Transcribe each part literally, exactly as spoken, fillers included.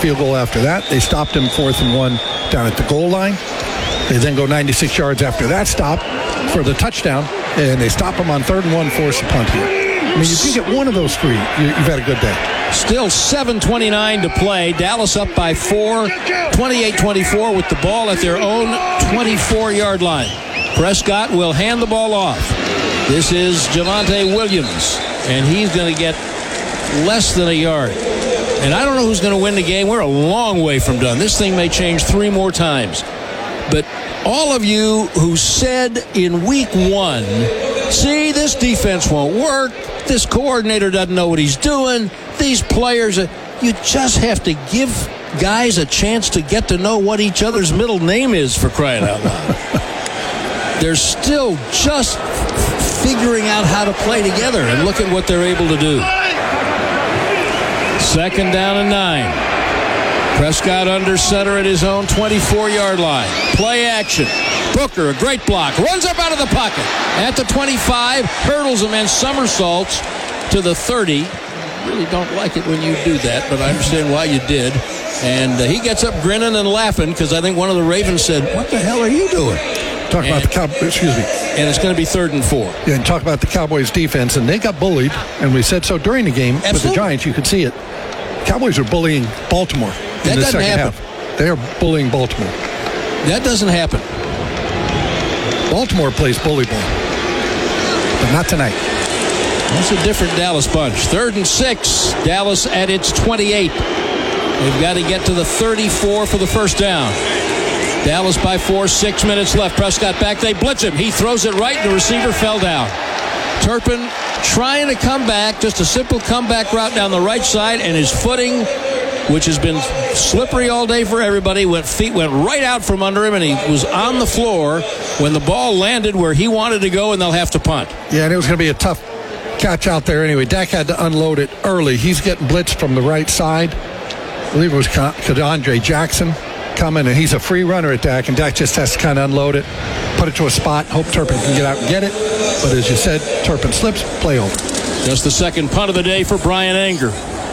field goal after that. They stopped him fourth and one down at the goal line. They then go ninety-six yards after that stop for the touchdown, and they stop him on third and one, force a punt here. I mean, if you get one of those three, you, you've had a good day. Still seven twenty-nine to play. Dallas up by four, twenty-eight twenty-four with the ball at their own twenty-four-yard line. Prescott will hand the ball off. This is Javonte Williams, and he's going to get less than a yard. And I don't know who's going to win the game. We're a long way from done. This thing may change three more times. But all of you who said in week one, see, this defense won't work. This coordinator doesn't know what he's doing. These players, you just have to give guys a chance to get to know what each other's middle name is, for crying out loud. They're still just figuring out how to play together, and look at what they're able to do. Second down and nine. Prescott under center at his own twenty-four-yard line. Play action. Booker, a great block. Runs up out of the pocket. At the twenty-five, hurdles him and somersaults to the thirty. Really don't like it when you do that, but I understand why you did. And uh, he gets up grinning and laughing because I think one of the Ravens said, "What the hell are you doing?" Talk and, about the Cowboys, excuse me. And it's going to be third and four. Yeah, and talk about the Cowboys defense, and they got bullied, and we said so during the game. Absolutely. With the Giants, you could see it. Cowboys are bullying Baltimore in that the doesn't second happen. half. They are bullying Baltimore. That doesn't happen. Baltimore plays bully ball, but not tonight. That's a different Dallas bunch. Third and six. Dallas at its twenty-eight. They've got to get to the thirty-four for the first down. Dallas by four, six minutes left. Prescott back. They blitz him. He throws it right, and the receiver fell down. Turpin trying to come back, just a simple comeback route down the right side, and his footing, which has been slippery all day for everybody, went feet went right out from under him, and he was on the floor when the ball landed where he wanted to go, and they'll have to punt. Yeah, and it was going to be a tough catch out there anyway. Dak had to unload it early. He's getting blitzed from the right side. I believe it was Kadondre Jackson coming, and he's a free runner at Dak, and Dak just has to kind of unload it, put it to a spot, hope Turpin can get out and get it. But as you said, Turpin slips, play over. Just the second punt of the day for Brian Anger.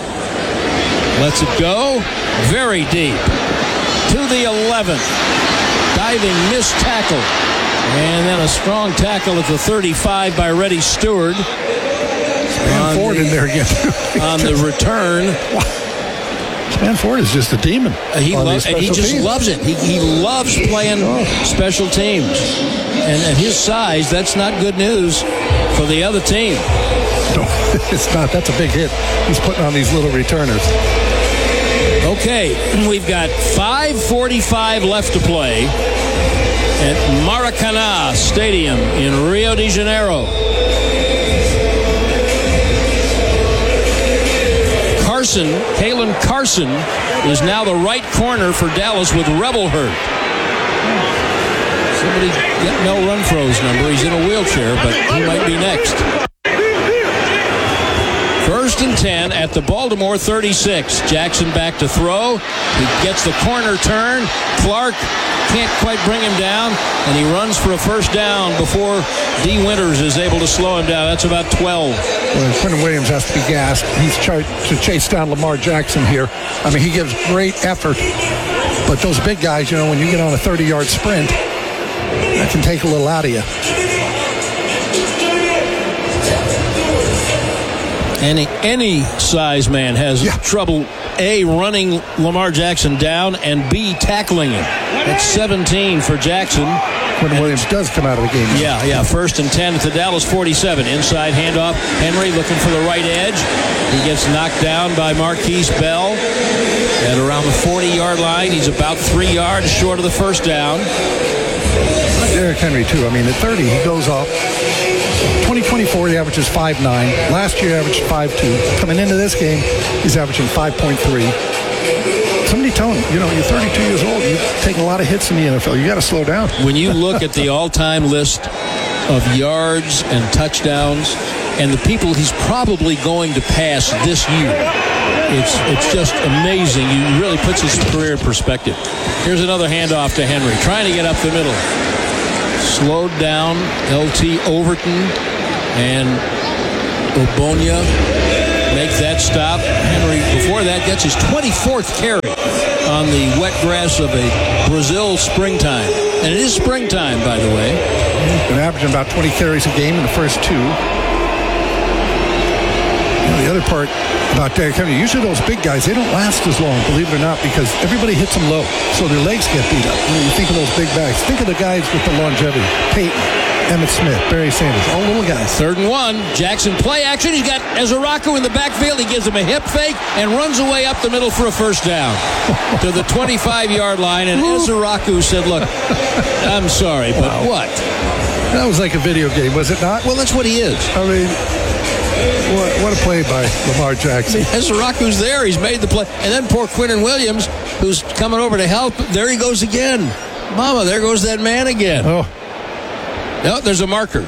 Lets it go very deep to the eleven. Diving missed tackle, and then a strong tackle at the thirty-five by Reddy Stewart. Span Ford the, in there again. on the return. Span Ford is just a demon. Uh, he loves, and he just teams. loves it. He, he loves playing oh. special teams. And at his size, that's not good news for the other team. No, it's not. That's a big hit. He's putting on these little returners. Okay, we've got five forty-five left to play at Maracanã Stadium in Rio de Janeiro. Carson, Kalen Carson, is now the right corner for Dallas with Rebel hurt. Somebody get Mel Renfro's number. He's in a wheelchair, but he might be next. First and ten at the Baltimore thirty-six. Jackson back to throw. He gets the corner turn. Clark can't quite bring him down, and he runs for a first down before D. Winters is able to slow him down. That's about twelve. Well, Quentin Williams has to be gassed. He's trying to chase down Lamar Jackson here. I mean, he gives great effort, but those big guys, you know, when you get on a thirty-yard sprint, that can take a little out of you. Any any size man has yeah. trouble, A, running Lamar Jackson down, and B, tackling him. That's seventeen for Jackson. Quentin Williams does come out of the game. Yeah, yeah. First and ten at the Dallas forty-seven. Inside handoff. Henry looking for the right edge. He gets knocked down by Marquise Bell at around the forty-yard line. He's about three yards short of the first down. Derrick Henry, too. I mean, at thirty, he goes off. twenty twenty-four, he averages five nine. Last year, he averaged five two. Coming into this game, he's averaging five point three. Somebody tell him, you know, you're thirty-two years old. You've taken a lot of hits in the N F L. You got to slow down. When you look at the all-time list of yards and touchdowns and the people he's probably going to pass this year, it's it's just amazing. It really puts his career in perspective. Here's another handoff to Henry, trying to get up the middle. Slowed down. L T Overton and Obonya make that stop. Henry, before score that. Gets his twenty-fourth carry on the wet grass of a Brazil springtime. And it is springtime, by the way. He's been averaging about twenty carries a game in the first two. And the other part about Derrick Henry, usually those big guys, they don't last as long, believe it or not, because everybody hits them low, so their legs get beat up. You know, you think of those big backs. Think of the guys with the longevity. Peyton, Emmitt Smith, Barry Sanders, all little guys. Third and one. Jackson play action. He's got Ezeraku in the backfield. He gives him a hip fake and runs away up the middle for a first down to the twenty-five-yard line. And Ezeraku said, look, I'm sorry, but wow. What? That was like a video game, was it not? Well, that's what he is. I mean, what, what a play by Lamar Jackson. Ezeraku's there. He's made the play. And then poor Quinnen Williams, who's coming over to help. There he goes again. Mama, there goes that man again. Oh. No, there's a marker.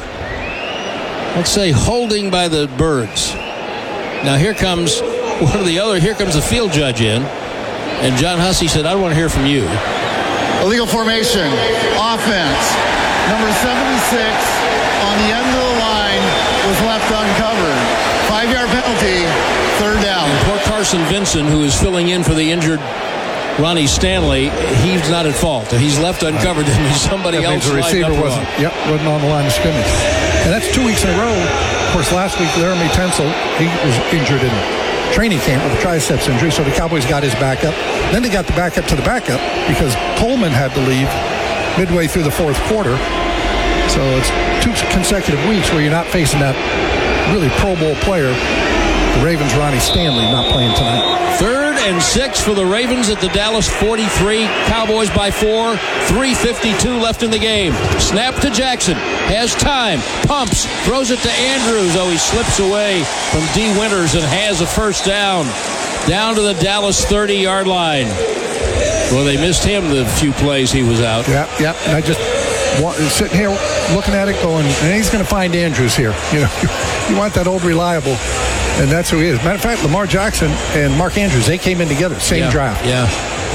Let's say holding by the Birds. Now here comes one of the other, here comes the field judge in. And John Hussey said, I don't want to hear from you. Illegal formation. Offense. Number seventy-six on the end of the line was left uncovered. Five-yard penalty, third down. And poor Carson Vincent, who is filling in for the injured Ronnie Stanley, he's not at fault. He's left uncovered and somebody that else the receiver wasn't, yep, wasn't on the line of scrimmage. And that's two weeks in a row. Of course, last week, Laramie Tencel, he was injured in training camp with a triceps injury, so the Cowboys got his backup. Then they got the backup to the backup because Coleman had to leave midway through the fourth quarter. So it's two consecutive weeks where you're not facing that really Pro Bowl player. The Ravens' Ronnie Stanley not playing tonight. Third and six for the Ravens at the Dallas forty-three. Cowboys by four. three fifty-two left in the game. Snap to Jackson. Has time. Pumps. Throws it to Andrews. Oh, he slips away from D. Winters and has a first down. Down to the Dallas thirty-yard line. Well, they missed him the few plays he was out. Yep, yep. And I just want, sitting here looking at it going, and he's going to find Andrews here. You know, you want that old reliable. And that's who he is. Matter of fact, Lamar Jackson and Mark Andrews, they came in together, same yeah, draft. Yeah.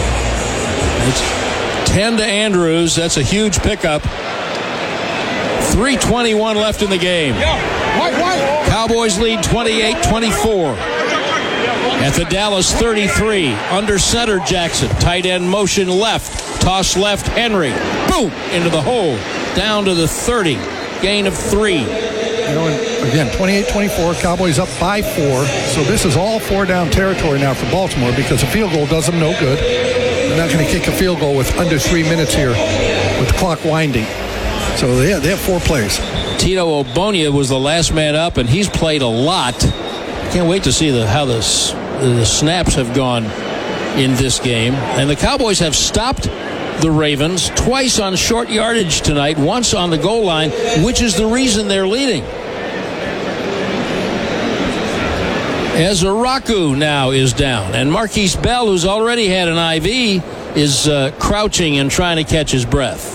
It's ten to Andrews. That's a huge pickup. three twenty-one left in the game. Cowboys lead twenty-eight twenty-four. At the Dallas thirty-three, under center Jackson. Tight end motion left. Toss left Henry. Boom! Into the hole. Down to the thirty. Gain of three. You know, and again, twenty-eight twenty-four, Cowboys up by four. So this is all four-down territory now for Baltimore because a field goal does them no good. They're not going to kick a field goal with under three minutes here with the clock winding. So they have, they have four plays. Tito Ogbonnia was the last man up, and he's played a lot. Can't wait to see the, how the, the snaps have gone in this game. And the Cowboys have stopped the Ravens twice on short yardage tonight, once on the goal line, which is the reason they're leading. Ezeraku now is down, and Marquise Bell, who's already had an I V, is uh, crouching and trying to catch his breath.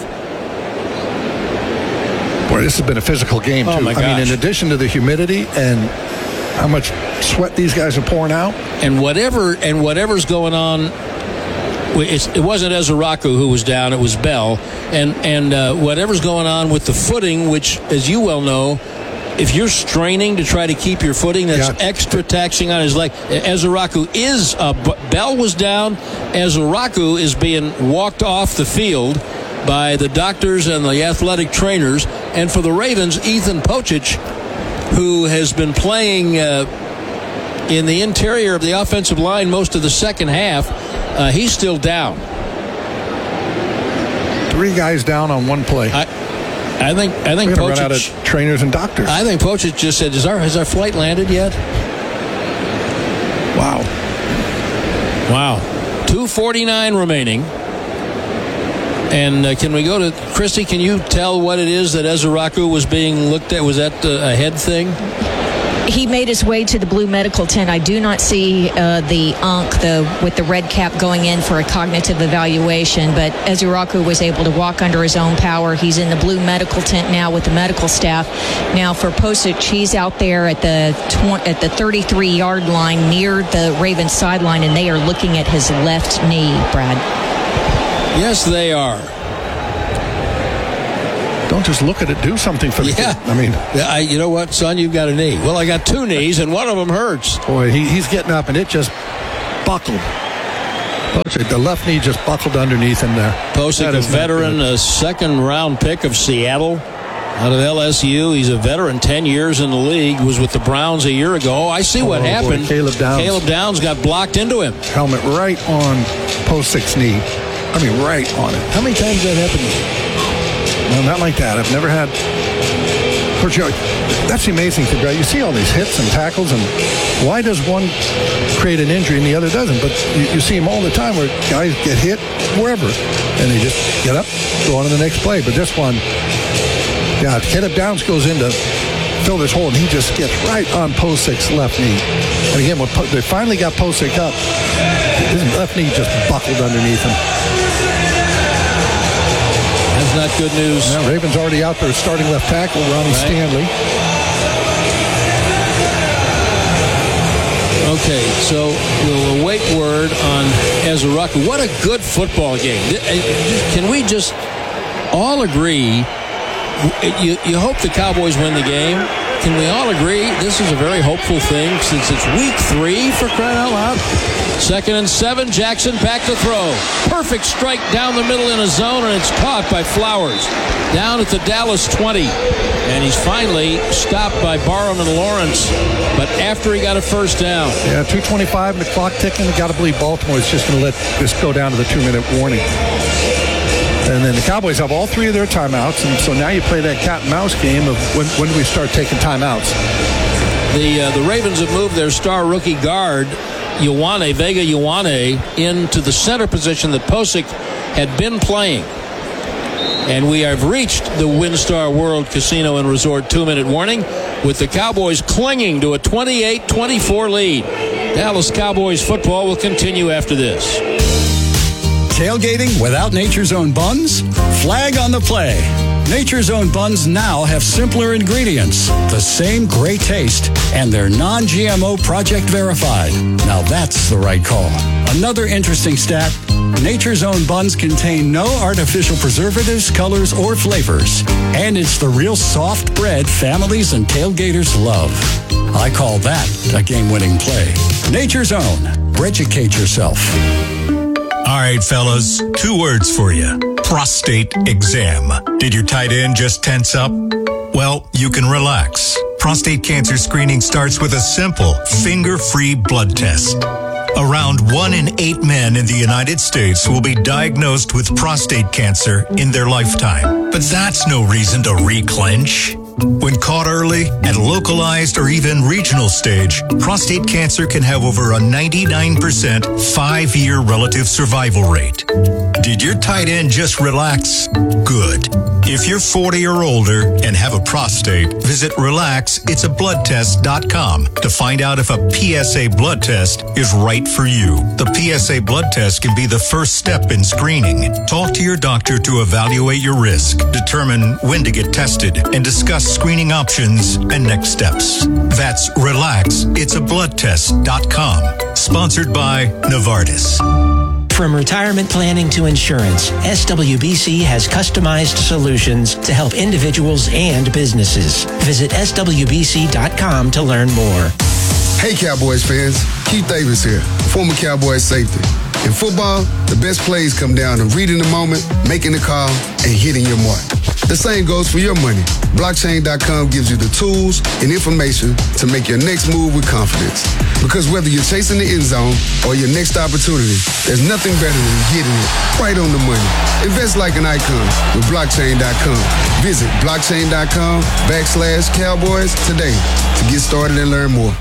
Boy, this has been a physical game, too. Oh, my gosh. I mean, in addition to the humidity and how much sweat these guys are pouring out. And whatever and whatever's going on, it's, it wasn't Ezeraku who was down, it was Bell. And, and uh, whatever's going on with the footing, which, as you well know, if you're straining to try to keep your footing, that's yeah. extra taxing on his leg. Ezeraku is, uh, Bell was down. Ezeraku is being walked off the field by the doctors and the athletic trainers. And for the Ravens, Ethan Pocic, who has been playing uh, in the interior of the offensive line most of the second half, uh, he's still down. Three guys down on one play. I, I think I think We're gonna Pocic, run out of trainers and doctors. I think Pocic just said, "Is our has our flight landed yet?" Wow. Wow. two forty-nine remaining. And uh, can we go to Christy? Can you tell what it is that Ezeraku was being looked at? Was that uh, a head thing? He made his way to the blue medical tent. I do not see uh, the Ankh the, with the red cap going in for a cognitive evaluation, but Ezeraku was able to walk under his own power. He's in the blue medical tent now with the medical staff. Now for Pocic, he's out there at the tw- at the thirty-three-yard line near the Ravens sideline, and they are looking at his left knee, Brad. Yes, they are. Don't just look at it. Do something for the yeah. kid. I mean, yeah, I, you know what, son? You've got a knee. Well, I got two knees, and one of them hurts. Boy, he, he's getting up, and it just buckled. Posick, the left knee just buckled underneath him there. Posick, a veteran, a second-round pick of Seattle out of L S U. He's a veteran, ten years in the league, was with the Browns a year ago. I see what oh, happened. Boy, Caleb Downs. Caleb Downs got blocked into him. Helmet right on Posick's knee. I mean, right on it. How many times did that happen? No, not like that. I've never had... Of course, you know, that's the amazing thing, right? You see all these hits and tackles, and why does one create an injury and the other doesn't? But you, you see them all the time where guys get hit wherever, and they just get up, go on to the next play. But this one, yeah, Caleb Downs goes in to fill this hole, and he just gets right on Posick's left knee. And again, when po- they finally got Posick up, his left knee just buckled underneath him. That's not good news. Yeah, Ravens already out there starting left tackle, Ronnie right. Stanley. Okay, so we'll await word on Ezra Rucker. What a good football game. Can we just all agree, you, you hope the Cowboys win the game? Can we all agree this is a very hopeful thing since it's week three, for crying out loud? Second and seven, Jackson back to throw. Perfect strike down the middle in a zone, and it's caught by Flowers. Down at the Dallas twenty. And he's finally stopped by Barham and Lawrence, but after he got a first down. Yeah, two twenty-five, and the clock ticking. Got to believe Baltimore is just going to let this go down to the two-minute warning. And then the Cowboys have all three of their timeouts, and so now you play that cat and mouse game of when, when do we start taking timeouts? The uh, the Ravens have moved their star rookie guard, Ioane, Vega Ioane, into the center position that Posick had been playing. And we have reached the WinStar World Casino and Resort two-minute warning with the Cowboys clinging to a twenty-eight twenty-four lead. Dallas Cowboys football will continue after this. Tailgating without Nature's Own buns? Flag on the play. Nature's Own buns now have simpler ingredients, the same great taste, and they're non-G M O project verified. Now that's the right call. Another interesting stat, Nature's Own buns contain no artificial preservatives, colors, or flavors. And it's the real soft bread families and tailgaters love. I call that a game-winning play. Nature's Own. Educate yourself. All right, fellas, two words for you. Prostate exam. Did your tight end just tense up? Well, you can relax. Prostate cancer screening starts with a simple, finger-free blood test. Around one in eight men in the United States will be diagnosed with prostate cancer in their lifetime. But that's no reason to reclench. When caught early, at localized or even regional stage, prostate cancer can have over a ninety-nine percent five-year relative survival rate. Did your tight end just relax? Good. If you're forty or older and have a prostate, visit relax it's a blood test dot com to find out if a P S A blood test is right for you. The P S A blood test can be the first step in screening. Talk to your doctor to evaluate your risk, determine when to get tested, and discuss screening options and next steps. That's relax it's a blood test dot com. Sponsored by Novartis. From retirement planning to insurance, S W B C has customized solutions to help individuals and businesses. Visit S W B C dot com to learn more. Hey Cowboys fans, Keith Davis here, former Cowboys safety. In football, the best plays come down to reading the moment, making the call, and hitting your mark. The same goes for your money. Blockchain dot com gives you the tools and information to make your next move with confidence. Because whether you're chasing the end zone or your next opportunity, there's nothing better than getting it right on the money. Invest like an icon with Blockchain dot com. Visit Blockchain dot com backslash Cowboys today to get started and learn more.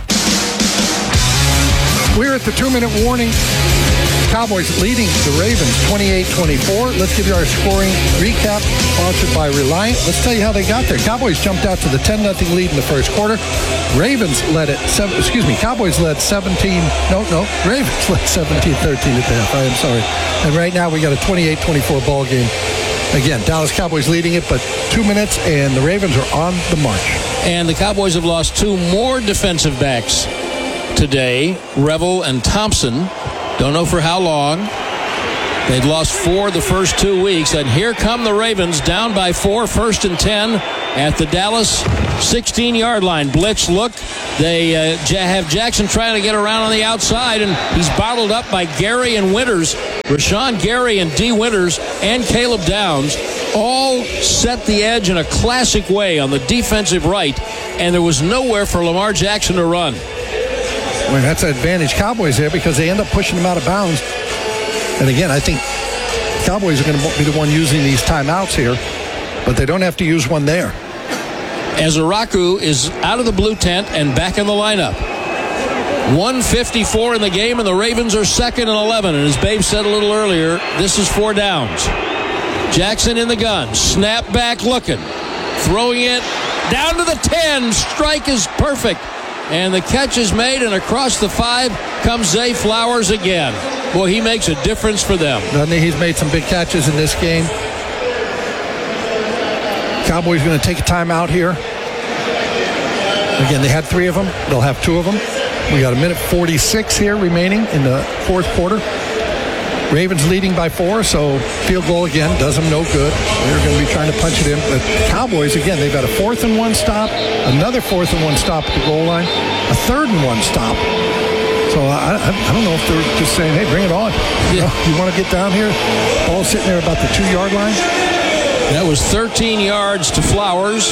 We're at the two-minute warning. Cowboys leading the Ravens twenty-eight twenty-four. Let's give you our scoring recap, sponsored by Reliant. Let's tell you how they got there. Cowboys jumped out to the ten nothing lead in the first quarter. Ravens led it, seven, excuse me, Cowboys led seventeen, no, no, Ravens led seventeen thirteen at the half. I am sorry. And right now we got a twenty-eight twenty-four ball game. Again, Dallas Cowboys leading it, but two minutes, and the Ravens are on the march. And the Cowboys have lost two more defensive backs today, Revel and Thompson. Don't know for how long. They'd lost four the first two weeks, and here come the Ravens down by four, first and ten at the Dallas sixteen-yard line. Blitz look. They uh, have Jackson trying to get around on the outside, and he's bottled up by Gary and Winters. Rashawn Gary and D. Winters and Caleb Downs all set the edge in a classic way on the defensive right, and there was nowhere for Lamar Jackson to run. Well, that's an advantage Cowboys there because they end up pushing him out of bounds. And again, I think Cowboys are going to be the one using these timeouts here, but they don't have to use one there. Ezeraku is out of the blue tent and back in the lineup. one fifty-four in the game, and the Ravens are second and eleven. And as Babe said a little earlier, this is four downs. Jackson in the gun. Snap back looking. Throwing it down to the ten. Strike is perfect. And the catch is made, and across the five comes Zay Flowers again. Boy, he makes a difference for them. Doesn't he? He's made some big catches in this game. Cowboys going to take a timeout here. Again, they had three of them. They'll have two of them. We got a minute forty-six here remaining in the fourth quarter. Ravens leading by four, so field goal again does them no good. They're going to be trying to punch it in. But Cowboys, again, they've got a fourth and one stop, another fourth and one stop at the goal line, a third and one stop. So I, I, I don't know if they're just saying, hey, bring it on. Yeah. You, know, you want to get down here? Ball sitting there about the two-yard line. That was thirteen yards to Flowers.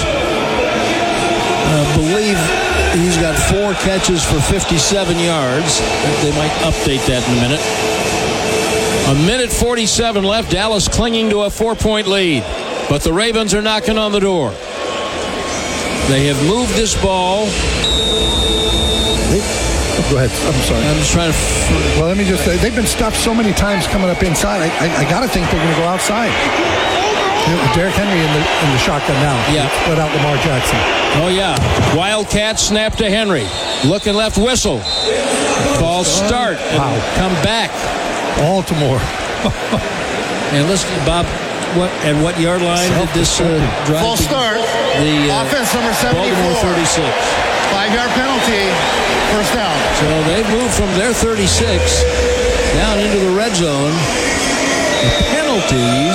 I believe he's got four catches for fifty-seven yards. They might update that in a minute. A minute forty-seven left. Dallas clinging to a four-point lead. But the Ravens are knocking on the door. They have moved this ball. They, oh, go ahead. I'm sorry. I'm just trying to... F- well, let me just say, they've been stopped so many times coming up inside. I, I, I got to think they're going to go outside. Derrick Henry in the, in the shotgun now. Yeah. Split out Lamar Jackson. Oh, yeah. Wildcat snap to Henry. Looking left, whistle. Ball start. And wow. Come back. Baltimore. And listen, Bob, what at what yard line did this uh, drive? Full start. The uh, offense number seventy-four. Baltimore thirty-six. Five-yard penalty. First down. So they moved from their thirty-six down into the red zone. The penalties.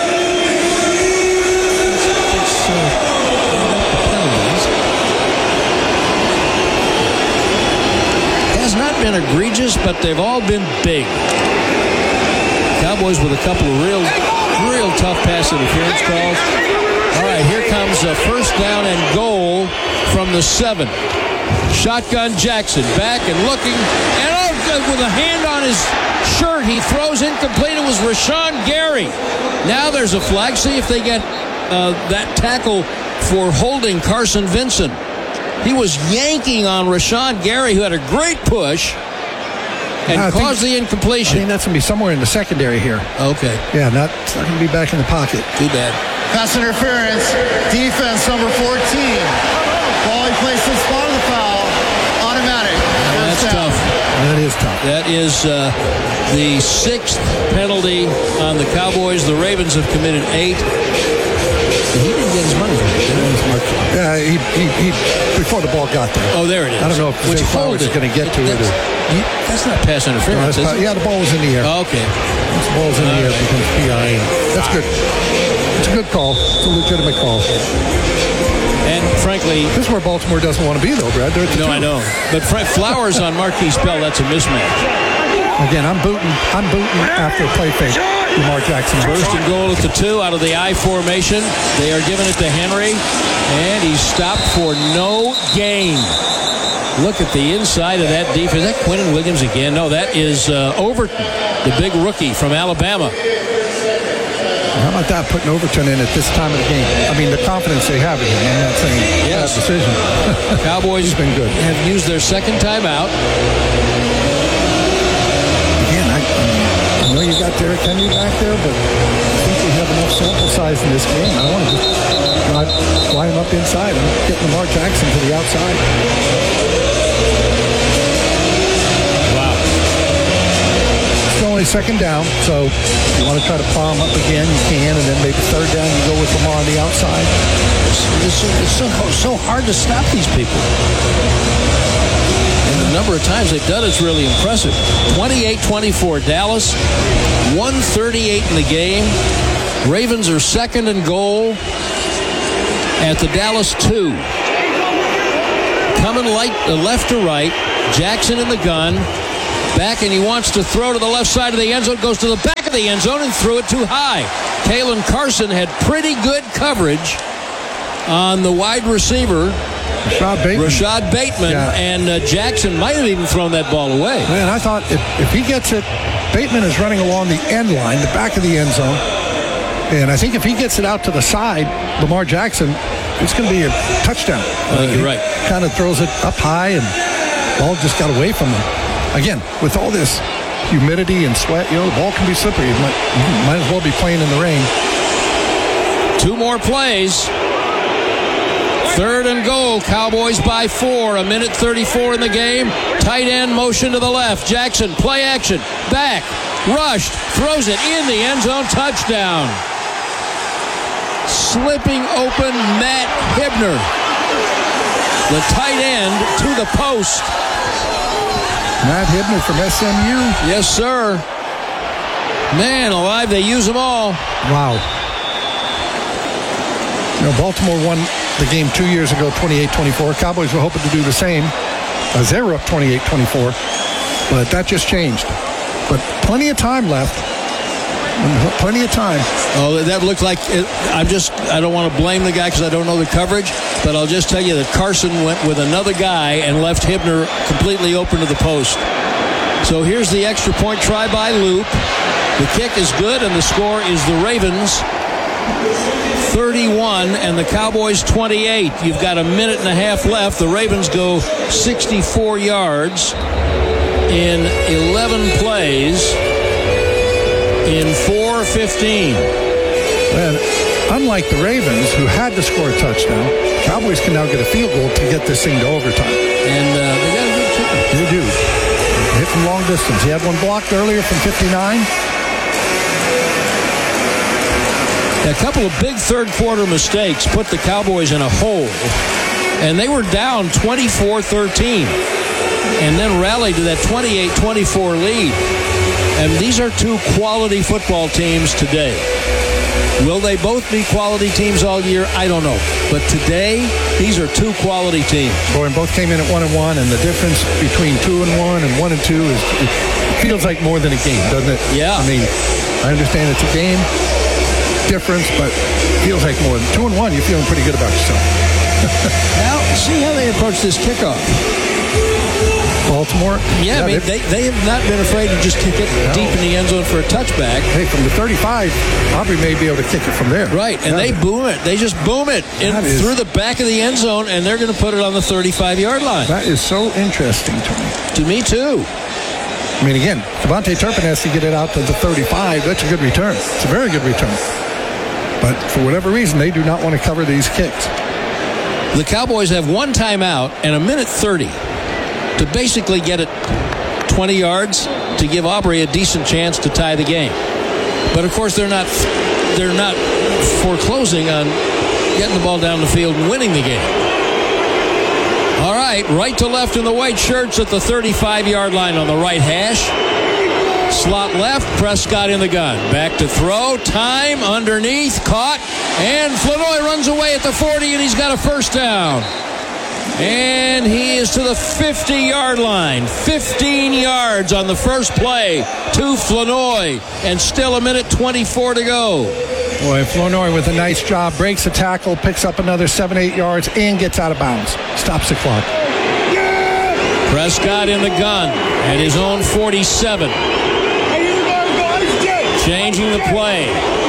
Let's, uh, penalties. Has not been egregious, but they've all been big. Cowboys with a couple of real, real tough pass interference calls. All right, here comes a first down and goal from the seven. Shotgun Jackson back and looking, and oh, with a hand on his shirt, he throws incomplete. It was Rashawn Gary. Now there's a flag. See if they get uh, that tackle for holding Carson Vincent. He was yanking on Rashawn Gary, who had a great push. And I caused think, the incompletion. I think that's going to be somewhere in the secondary here. Okay. Yeah, not, not going to be back in the pocket. Too bad. Pass interference. Defense number fourteen. Ball he placed in spot of the foul. Automatic. Yeah, that's down. tough. That is tough. That is uh, the sixth penalty on the Cowboys. The Ravens have committed eight. He didn't get his money from it. Yeah, he, he, he, before the ball got there. Oh, there it is. I don't know if Which Zay Flowers is going to get to it. That's, Or, that's not pass no, interference, that's is not, it? yeah, the ball was in the air. Oh, okay. Once the ball's in the air, it becomes P I. That's good. It's a good call. It's a legitimate call. And frankly... This is where Baltimore doesn't want to be, though, Brad. They're at the No, two. I know. But Fra- Flowers on Marquise Bell, that's a mismatch. Again, I'm booting. I'm booting after a play fake. Lamar Jackson. First and goal at the two out of the I formation. They are giving it to Henry, and he's stopped for no gain. Look at the inside of that defense. Is that Quinnen Williams again? No, that is uh, Overton, the big rookie from Alabama. How about that, putting Overton in at this time of the game? I mean, the confidence they have in him. I'm not saying Yes. bad decision. Cowboys He's been good. have used their second timeout. Again, I, I know you got Derrick Henry back there, but I think we have enough sample size in this game. I don't want to just not fly him up inside. I'm getting Lamar Jackson to the outside. Wow. It's only second down, so if you want to try to plow him up again, you can, and then maybe third down, you go with Lamar on the outside. It's, it's, it's so, so hard to stop these people. And number of times they've done it's really impressive. twenty-eight twenty-four Dallas, one thirty-eight in the game. Ravens are second and goal at the Dallas two. Coming light, uh, left to right. Jackson in the gun. Back, and he wants to throw to the left side of the end zone. Goes to the back of the end zone and threw it too high. Kalen Carson had pretty good coverage on the wide receiver, Rashad Bateman. Rashad Bateman, yeah. and uh, Jackson might have even thrown that ball away. Man, I thought if, if he gets it, Bateman is running along the end line, the back of the end zone. And I think if he gets it out to the side, Lamar Jackson, it's going to be a touchdown. I think uh, you're right. Kind of throws it up high, and ball just got away from him. Again, with all this humidity and sweat, you know, the ball can be slippery. You might, you might as well be playing in the rain. Two more plays. Third and goal. Cowboys by four. A minute thirty-four in the game. Tight end motion to the left. Jackson, play action. Back. Rushed. Throws it in the end zone. Touchdown. Slipping open Matt Hibner. The tight end to the post. Matt Hibner from S M U. Yes, sir. Man alive, they use them all. Wow. You know, Baltimore won the game two years ago, twenty-eight twenty-four. Cowboys were hoping to do the same as they were up twenty-eight twenty-four. But that just changed. But plenty of time left. Plenty of time. Oh, that looked like it, I'm just, I don't want to blame the guy because I don't know the coverage, but I'll just tell you that Carson went with another guy and left Hibner completely open to the post. So here's the extra point try by Loop. The kick is good, and the score is the Ravens thirty-one and the Cowboys twenty-eight. You've got a minute and a half left. The Ravens go sixty-four yards in eleven plays in four fifteen. And unlike the Ravens, who had to score a touchdown, Cowboys can now get a field goal to get this thing to overtime. And uh, they got a good kicker. They do. Hit from long distance. He had one blocked earlier from fifty-nine. A couple of big third quarter mistakes put the Cowboys in a hole, and they were down twenty-four thirteen and then rallied to that twenty-eight twenty-four lead. And these are two quality football teams today. Will they both be quality teams all year? I don't know. But today, these are two quality teams. Boy, and both came in at one and one, and the difference between two and one and one and two is it feels like more than a game, doesn't it? Yeah. I mean, I understand it's a game difference, but it feels like more than two and one. You're feeling pretty good about yourself. Now, see how they approach this kickoff. Baltimore. Yeah, yeah I mean, they, they have not been afraid to just kick it no. deep in the end zone for a touchback. Hey, from the thirty-five, Aubrey may be able to kick it from there. Right, and yeah. they boom it. They just boom it in, is, through the back of the end zone, and they're going to put it on the thirty-five-yard line. That is so interesting to me. To me, too. I mean, again, Devontae Turpin has to get it out to the thirty-five. That's a good return. It's a very good return. But for whatever reason, they do not want to cover these kicks. The Cowboys have one timeout and a minute thirty to basically get it twenty yards to give Aubrey a decent chance to tie the game. But of course, they're not they're not foreclosing on getting the ball down the field and winning the game. All right, right to left in the white shirts at the thirty-five-yard line on the right hash. Slot left, Prescott in the gun. Back to throw, time, underneath, caught, and Flournoy runs away at the forty, and he's got a first down. And he is to the fifty-yard line. fifteen yards on the first play to Flournoy, and still a minute twenty-four to go. Boy, Flournoy with a nice job, breaks a tackle, picks up another seven, eight yards, and gets out of bounds. Stops the clock. Prescott in the gun at his own forty-seven. Changing the play.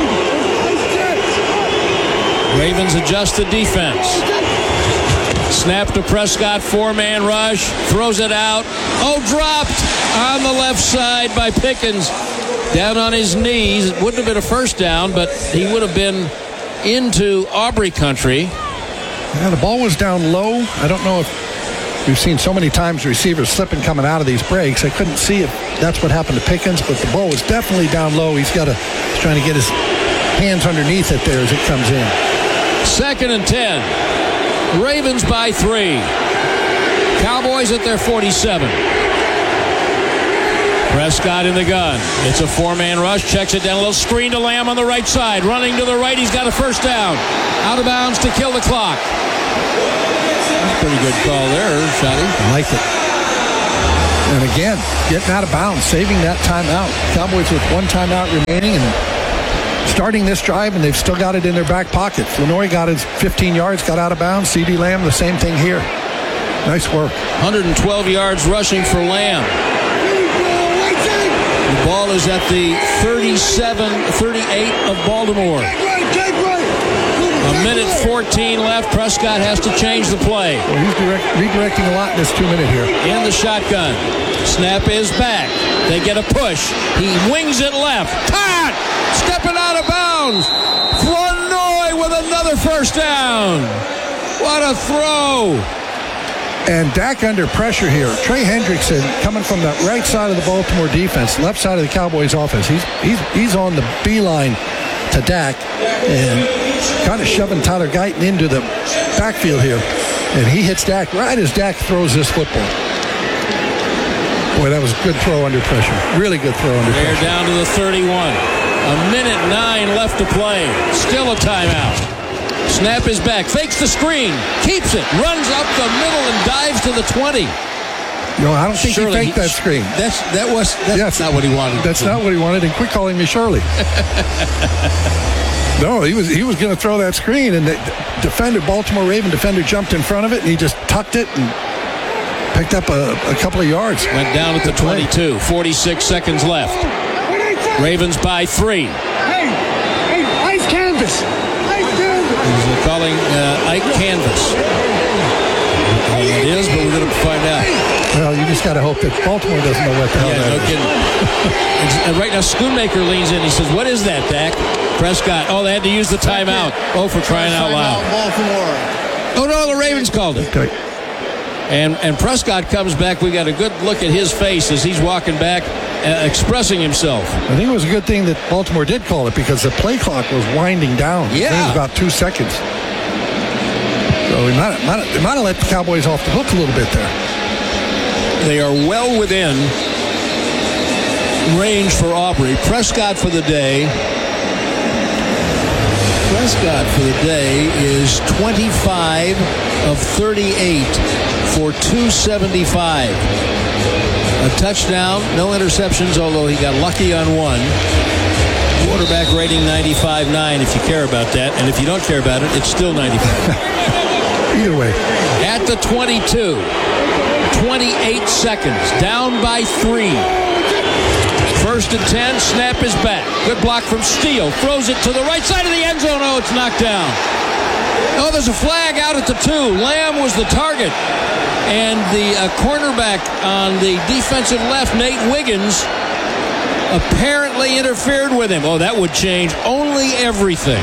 Ravens adjust the defense. Snap to Prescott, four-man rush, throws it out. Oh, dropped on the left side by Pickens. Down on his knees. It wouldn't have been a first down, but he would have been into Aubrey country. Yeah, the ball was down low. I don't know if we've seen so many times receivers slipping coming out of these breaks. I couldn't see if that's what happened to Pickens, but the ball was definitely down low. He's got to he's trying to get his hands underneath it there as it comes in. Second and ten. Ravens by three. Cowboys at their forty-seven. Prescott in the gun. It's a four-man rush. Checks it down. A little screen to Lamb on the right side. Running to the right. He's got a first down. Out of bounds to kill the clock. Pretty good call there, Shotty. I like it. And again, getting out of bounds, saving that timeout. Cowboys with one timeout remaining and starting this drive, and they've still got it in their back pocket. Lenoy got his fifteen yards, got out of bounds. C D Lamb, the same thing here. Nice work. one hundred twelve yards rushing for Lamb. The ball is at the thirty-seven thirty-eight of Baltimore. A minute fourteen left. Prescott has to change the play. Well, he's direct, redirecting a lot in this two-minute here. In the shotgun. Snap is back. They get a push. He wings it left. Caught! Stepping out of bounds. Flournoy with another first down. What a throw. And Dak under pressure here. Trey Hendrickson coming from the right side of the Baltimore defense, left side of the Cowboys offense. He's he's he's on the beeline to Dak and kind of shoving Tyler Guyton into the backfield here. And he hits Dak right as Dak throws this football. Boy, that was a good throw under pressure. Really good throw under They're pressure. They're down to the thirty-one. A minute nine left to play. Still a timeout. Snap is back. Fakes the screen. Keeps it. Runs up the middle and dives to the twenty. No, I don't think Shirley, he faked that screen. That's that was that's yes, not what he wanted. That's not what he wanted. And quit calling me Shirley. No, he was he was going to throw that screen, and the defender, Baltimore Raven defender, jumped in front of it, and he just tucked it and picked up a, a couple of yards. Went down at the twenty-two. forty-six seconds left. Ravens by three. Hey, hey, ice canvas. Ice canvas. He's calling uh, Ike Canvas. It is, but we're going to find out. Well, you just got to hope that Baltimore doesn't know what the hell yeah, that no is. kidding. And right now, Schoonmaker leans in. He says, "What is that, Dak?" Prescott. Oh, they had to use the timeout. Oh, for crying out loud. Baltimore. Oh no, the Ravens called it. Okay. And and Prescott comes back. We got a good look at his face as he's walking back, uh, expressing himself. I think it was a good thing that Baltimore did call it because the play clock was winding down. Yeah. It was about two seconds. So we might, might, we might have let the Cowboys off the hook a little bit there. They are well within range for Aubrey. Prescott for the day. Prescott for the day is twenty-five of thirty-eight for two seventy-five. A touchdown, no interceptions, although he got lucky on one. Quarterback rating ninety-five point nine if you care about that. And if you don't care about it, it's still ninety-five. Either way. At the twenty-two. twenty-eight seconds. Down by three. First and ten. Snap is back. Good block from Steele. Throws it to the right side of the end zone. Oh, it's knocked down. Oh, there's a flag out at the two. Lamb was the target. And the uh, cornerback on the defensive left, Nate Wiggins, apparently interfered with him. Oh, that would change only everything.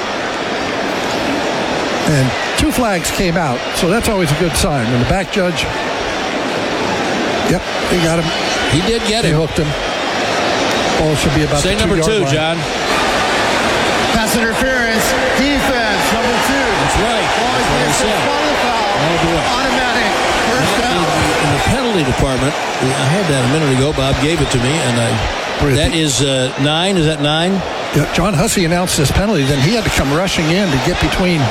And two flags came out, so that's always a good sign. When the back judge, yep, they got him. He did get They him. hooked him. Ball should be about Say the number two, two-yard line. John. Pass interference. Defense, number two. That's right. Ball is That's what I missed. said. Spot the foul. Oh, boy. Automatic. First In down. the, in the penalty department, I had that a minute ago. Bob gave it to me, and I. That is uh, nine. Is that nine? Yeah, John Hussey announced this penalty, then he had to come rushing in to get between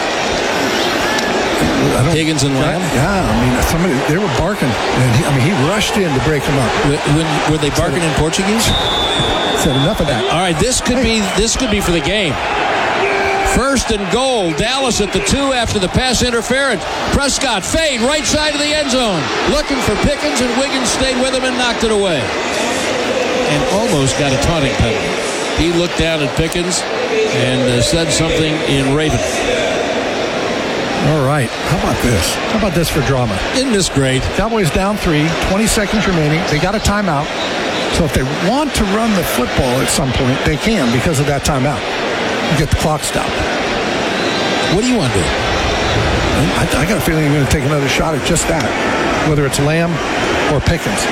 I don't, Higgins and Lamb? Yeah, I mean, somebody, they were barking. And he, I mean, he rushed in to break them up. When, when, were they barking in Portuguese? Said enough of that. All right, this could be this could be for the game. First and goal. Dallas at the two after the pass interference. Prescott fade right side of the end zone, looking for Pickens, and Wiggins stayed with him and knocked it away, and almost got a taunting penalty. He looked down at Pickens and uh, said something in Raven. All right. How about this? How about this for drama? Isn't this great? Cowboys down three, twenty seconds remaining. They got a timeout. So if they want to run the football at some point, they can because of that timeout. Get the clock stopped. What do you want to do? I, I got a feeling they're going to take another shot at just that, whether it's Lamb or Pickens.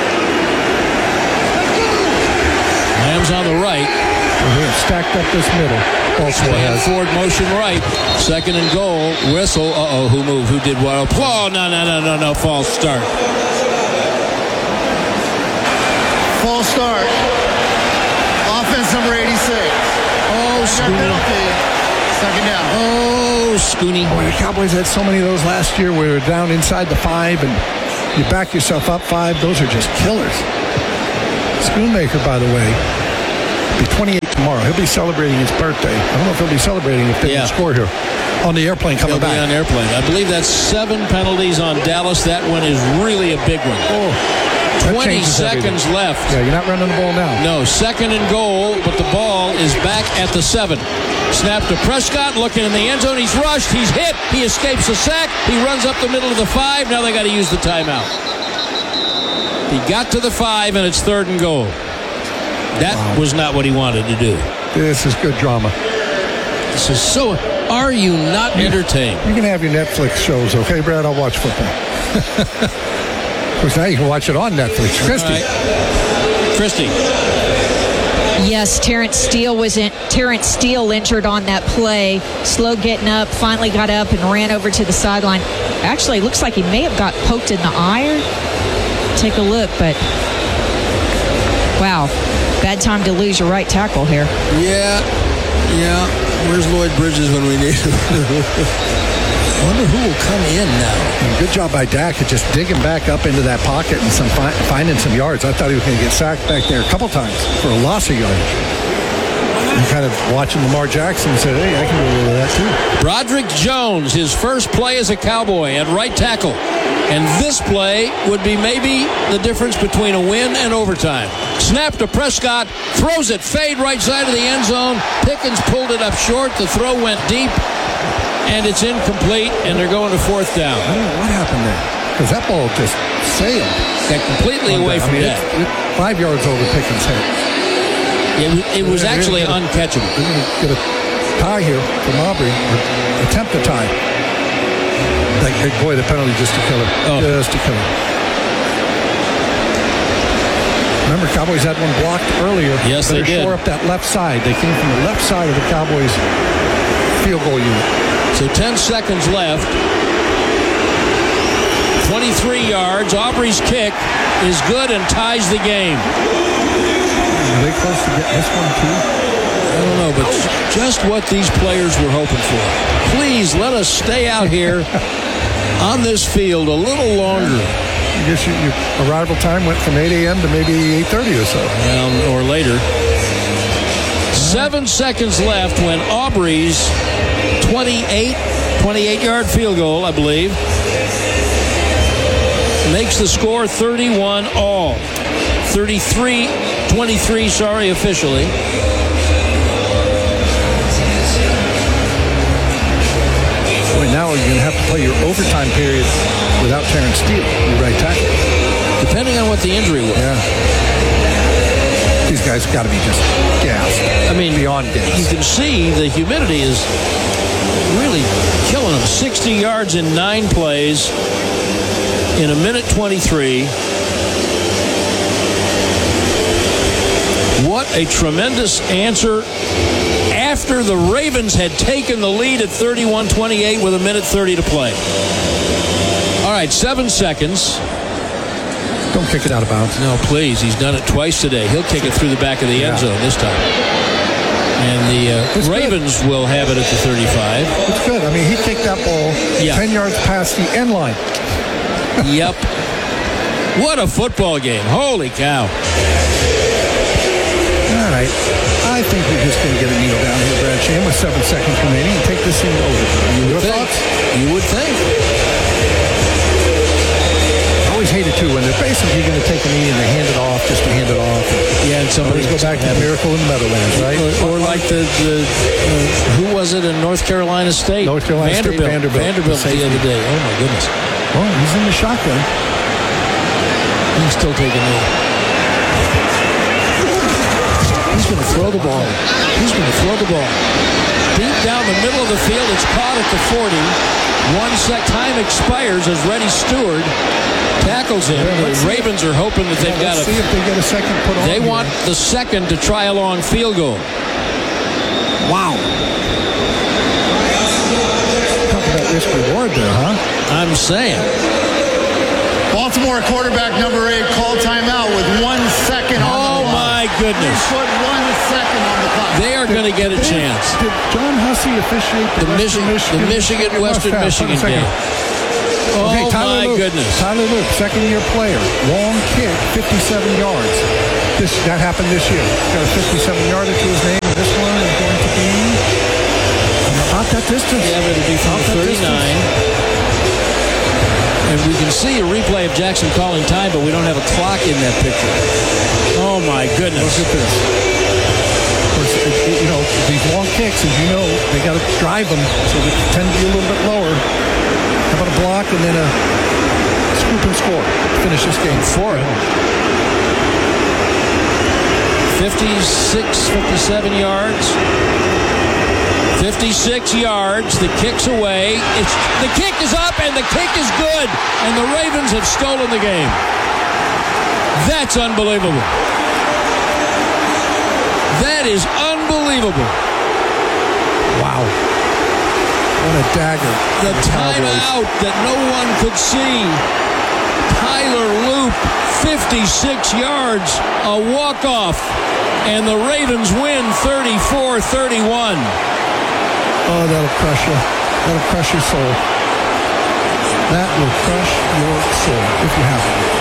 Lamb's on the right. We're stacked up this middle. Baltimore Van has. Ford motion right. Second and goal. Whistle. Uh-oh, who moved? Who did what? Oh, no, no, no, no, no. False start. False start. Offense number eighty-six. Oh, Scooney. Second down. Oh, Scooney. Boy, the Cowboys had so many of those last year where we were down inside the five and you back yourself up five. Those are just killers. Schoonmaker, by the way, will be twenty-eight tomorrow. He'll be celebrating his birthday. I don't know if he'll be celebrating if they Yeah. can score here on the airplane coming He'll be back. on airplane. I believe that's seven penalties on Dallas. That one is really a big one. Oh, that twenty changes seconds everything. left. Yeah, you're not running the ball now. No, second and goal, but the ball is back at the seven. Snap to Prescott, looking in the end zone. He's rushed. He's hit. He escapes a sack. He runs up the middle of the five. Now they got to use the timeout. He got to the five, and it's third and goal. That Wow. was not what he wanted to do. This is good drama. This is so. Are you not entertained? You can have your Netflix shows, okay, Brad? I'll watch football. Of course, now you can watch it on Netflix. Christy. All right. Christy. Yes, Terrence Steele was in. Terrence Steele injured on that play. Slow getting up. Finally got up and ran over to the sideline. Actually, looks like he may have got poked in the eye. Take a look, but wow, bad time to lose your right tackle here. Yeah, yeah. Where's Lloyd Bridges when we need him? I wonder who will come in now. And good job by Dak at just digging back up into that pocket and some fi- finding some yards. I thought he was going to get sacked back there a couple times for a loss of yardage. And kind of watching Lamar Jackson and said, hey, I can do a little of that too. Broderick Jones, his first play as a Cowboy at right tackle. And this play would be maybe the difference between a win and overtime. Snap to Prescott, throws it, fade right side of the end zone. Pickens pulled it up short. The throw went deep, and it's incomplete, and they're going to fourth down. I don't know what happened there. Because that ball just sailed. Got completely on away that. from I mean, that. it, it, five yards over Pickens' head. It, it was They're actually gonna get a- uncatchable. They're going to get a tie here from Aubrey. Or attempt a tie. Like, big boy, the penalty just to kill it. Oh. Just to kill it. Remember, Cowboys had one blocked earlier. Yes, they Better did. shore up that left side. They came from the left side of the Cowboys field goal unit. So ten seconds left. twenty-three yards. Aubrey's kick is good and ties the game. Are they close to getting this one, too? I don't know, but just what these players were hoping for. Please let us stay out here on this field a little longer. I guess your, your arrival time went from eight a.m. to maybe eight thirty or so. Um, or later. Seven seconds left when Aubrey's twenty-eight, twenty-eight-yard field goal, I believe, makes the score thirty-one all. thirty-three twenty-three, sorry, officially. Boy, now you're going to have to play your overtime period without Terrence Steele, your right tackle. Depending on what the injury was. Yeah. These guys got to be just gassed. I mean, beyond you gas. can see the humidity is really killing them. sixty yards in nine plays in a minute twenty-three. What a tremendous answer after the Ravens had taken the lead at thirty-one twenty-eight with a minute thirty to play. All right, seven seconds. Don't kick it out of bounds. No, please. He's done it twice today. He'll kick it through the back of the end Yeah. zone this time. And the uh, It's Ravens will have it at the thirty-five. It's good. I mean, he kicked that ball Yeah. ten yards past the end line. Yep. What a football game. Holy cow. All right. I think we're just going to get a kneel down here, Brad Sham, with seven seconds remaining and take this thing over. You Your would think. thoughts? You would think. I always hate it, too, when they're basically going to take a knee and they hand it off just to hand it off. Yeah, and somebody Always go back to the Miracle in the Meadowlands, right? Or, or like the, the uh, who was it in North Carolina State? North Carolina State, Vanderbilt. Vanderbilt. Vanderbilt the other day. Oh, my goodness. Oh, he's in the shotgun. He's still taking knee. He's going to throw the ball. He's going to throw the ball. Deep down the middle of the field. It's caught at the forty. One sec time expires as Reddy Stewart tackles him. Yeah, The Ravens are hoping that they've Yeah, got let's a... see if they get a second put on. They here. want the second to try a long field goal. Wow. Talk about risk reward there, huh? I'm saying. Baltimore quarterback number eight called timeout with one second on the Oh, clock. my goodness. Put one second on the clock. They are going to get a chance. Did John Hussey officiate the, The Western Michigan, the Michigan, Western Must have. Michigan Hold on a game. second. Oh, Okay, Tyler my Luke, goodness. Tyler Luke, second-year player, long kick, fifty-seven yards. This that happened this year. Got a fifty-seven-yarder to his name, and this one is going to be about that distance. Yeah, but it'll be from About that thirty-nine. And we can see a replay of Jackson calling time, but we don't have a clock in that picture. Oh, my goodness. Look at this. Of course, it- it- you know, these long kicks, as you know, they got to drive them, so they tend to be a little bit lower. How about a block and then a scoop and score? Finish this game. For it. fifty-six, fifty-seven yards. fifty-six yards. The kick's away. It's the kick is up and the kick is good. And the Ravens have stolen the game. That's unbelievable. That is unbelievable. Wow. What a dagger. The for Cowboys. timeout that no one could see. Tyler Loop, fifty-six yards, a walk-off. And the Ravens win thirty-four thirty-one. Oh, that'll crush you. That'll crush your soul. That will crush your soul if you have it.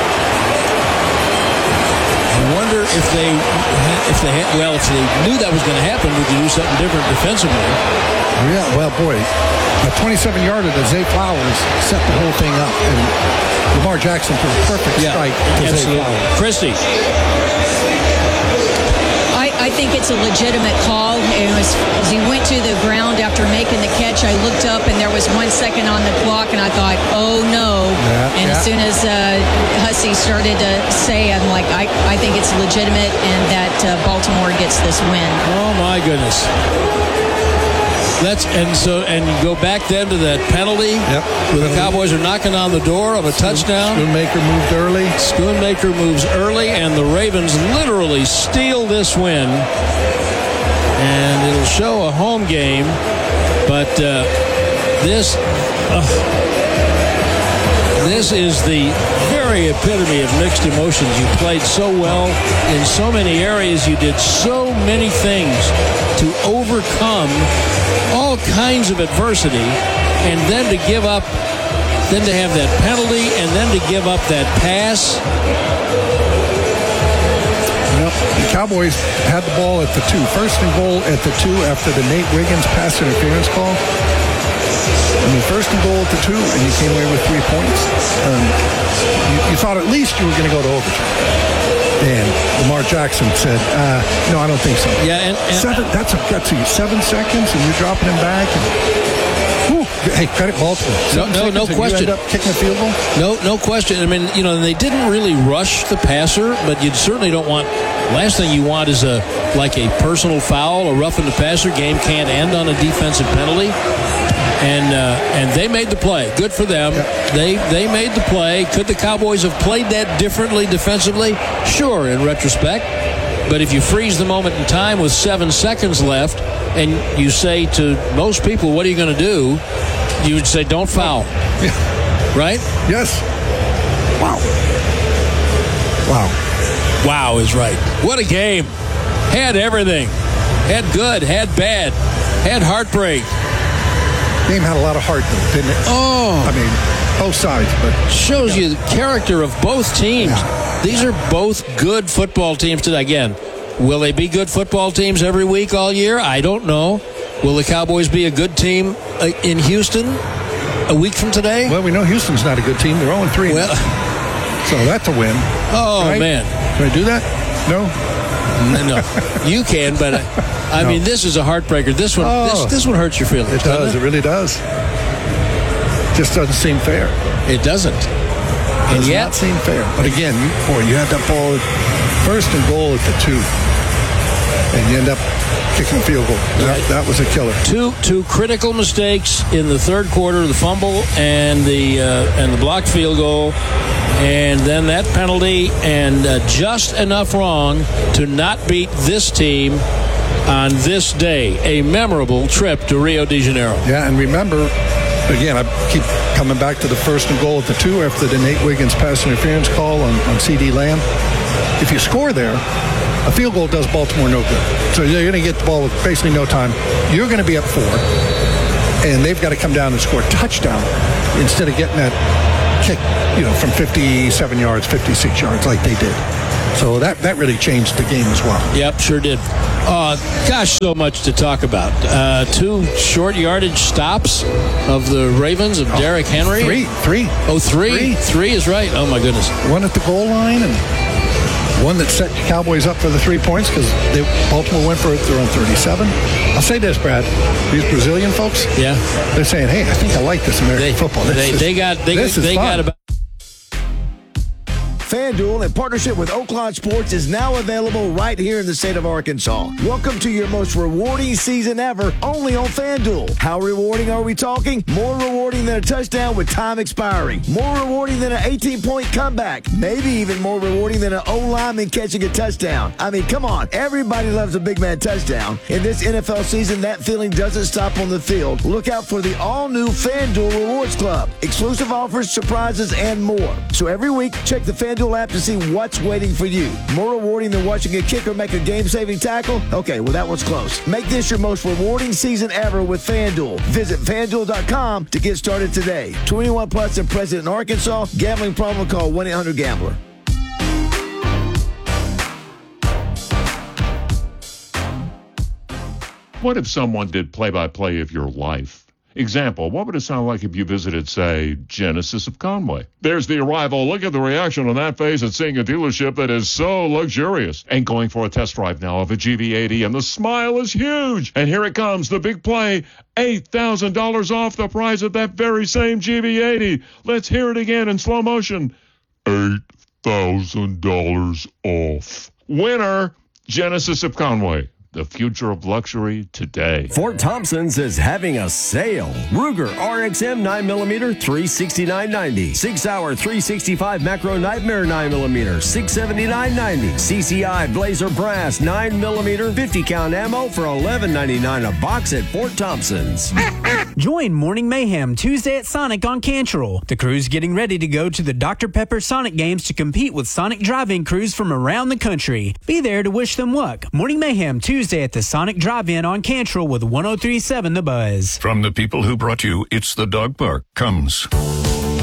I wonder if they, if they had, well, if they knew that was going to happen, would you do something different defensively? Yeah, well, boy, a twenty-seven-yarder to Zay Flowers set the whole thing up, and Lamar Jackson threw a perfect strike to Zay absolutely. Flowers. Christy. I, I think it's a legitimate call. It was, as he went to the ground after making the catch, I looked up and there was one second on the clock, and I thought, oh no. Yeah, and yeah. as soon as uh, Hussey started to say, I'm like, I, I think it's legitimate and that uh, Baltimore gets this win. Oh my goodness. That's and so and you go back then to that penalty. Yep. Where the Cowboys are knocking on the door of a touchdown. Schoonmaker moved early. Schoonmaker moves early, and the Ravens literally steal this win. And it'll show a home game, but uh, this uh, this is the very epitome of mixed emotions. You played so well in so many areas. You did so many things to overcome all kinds of adversity, and then to give up, then to have that penalty, and then to give up that pass. Well, the Cowboys had the ball at the two. First and goal at the two after the Nate Wiggins pass interference call. I mean, first and goal at the two, and you came away with three points. Um, you, you thought at least you were going to go to overtime. And Lamar Jackson said, uh, no, I don't think so. Yeah, and, and Seven, that's a gutsy. Seven seconds, and you're dropping him back. And, whew, hey, credit Baltimore. No, Seven no, no seconds, and question. You end up kicking a field goal? No, no question. I mean, you know, they didn't really rush the passer, but you certainly don't want. Last thing you want is a like a personal foul, a roughing the passer. Game can't end on a defensive penalty. And uh, and they made the play. Good for them. Yep. They they made the play. Could the Cowboys have played that differently defensively? Sure, in retrospect. But if you freeze the moment in time with seven seconds left, and you say to most people, "What are you going to do?" You would say, "Don't foul." Yeah. Right? Yes. Wow. Wow. Wow is right. What a game. Had everything. Had good, had bad, had heartbreak. Game had a lot of heart, though, didn't it? Oh. I mean, both sides, but Shows you the character of both teams. Yeah. These are both good football teams today. Again, will they be good football teams every week all year? I don't know. Will the Cowboys be a good team uh, in Houston a week from today? well, we know Houston's not a good team. They're oh and three. Well, So that's a win. oh, right? man. Can I do that? No? No, you can, but uh, I No. mean, this is a heartbreaker. This one, Oh. this, this one hurts your feelings. It does. doesn't It really does. Just doesn't seem fair. It doesn't. And Does yet, not seem fair. But again, you, boy, you had that ball at first and goal at the two, and you end up kicking a field goal. That, that was a killer. two two critical mistakes in the third quarter: the fumble and the uh, and the blocked field goal, and then that penalty, and uh, just enough wrong to not beat this team on this day, a memorable trip to Rio de Janeiro. Yeah, and remember, again, I keep coming back to the first and goal at the two after the Nate Wiggins pass interference call on, on C D Lamb. If you score there, a field goal does Baltimore no good. So you're going to get the ball with basically no time. You're going to be up four, and they've got to come down and score a touchdown instead of getting that kick, you know, from fifty-seven yards, fifty-six yards like they did. So that, that really changed the game as well. Yep, sure did. Uh, gosh, so much to talk about. Uh, two short yardage stops of the Ravens of oh, Derrick Henry. Three, three. Oh, three? Three. Three is right. Oh, my goodness. One at the goal line and one that set the Cowboys up for the three points because Baltimore went for it. They're on thirty-seven. I'll say this, Brad. These Brazilian folks, yeah, they're saying, hey, I think I like this American they, football. This they, is, they got, they, this they is got about. FanDuel, in partnership with Oaklawn Sports, is now available right here in the state of Arkansas. Welcome to your most rewarding season ever, only on FanDuel. How rewarding are we talking? More rewarding than a touchdown with time expiring. More rewarding than an eighteen-point comeback. Maybe even more rewarding than an O-lineman catching a touchdown. I mean, come on. Everybody loves a big man touchdown. In this N F L season, that feeling doesn't stop on the field. Look out for the all-new FanDuel Rewards Club. Exclusive offers, surprises, and more. So every week, check the FanDuel app to see what's waiting for you. More rewarding than watching a kicker make a game-saving tackle? Okay, well, that one's close. Make this your most rewarding season ever with FanDuel. Visit FanDuel dot com to get started today. twenty-one plus and present in Arkansas. Gambling problem? Call one eight hundred gambler. What if someone did play-by-play of your life? Example, what would it sound like if you visited, say, Genesis of Conway? There's the arrival. Look at the reaction on that face at seeing a dealership that is so luxurious. And going for a test drive now of a G V eighty, and the smile is huge. And here it comes, the big play, eight thousand dollars off the price of that very same G V eighty. Let's hear it again in slow motion. eight thousand dollars off. Winner, Genesis of Conway. The future of luxury today. Fort Thompson's is having a sale. Ruger R X M nine millimeter, three sixty-nine ninety. Six hour three sixty-five Macro Nightmare nine millimeter, six seventy-nine ninety. C C I Blazer Brass nine millimeter, fifty count ammo for eleven ninety-nine a box at Fort Thompson's. Join Morning Mayhem Tuesday at Sonic on Cantrell. The crew's getting ready to go to the Doctor Pepper Sonic Games to compete with Sonic drive-in crews from around the country. Be there to wish them luck. Morning Mayhem Tuesday at the Sonic Drive-In on Cantrell with one oh three point seven The Buzz. From the people who brought you It's the Dog Park comes